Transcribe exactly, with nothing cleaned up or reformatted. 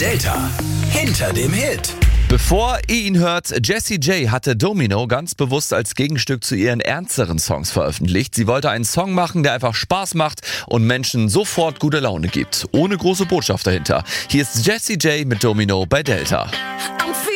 Delta hinter dem Hit. Bevor ihr ihn hört, Jessie J hatte Domino ganz bewusst als Gegenstück zu ihren ernsteren Songs veröffentlicht. Sie wollte einen Song machen, der einfach Spaß macht und Menschen sofort gute Laune gibt. Ohne große Botschaft dahinter. Hier ist Jessie J mit Domino bei Delta.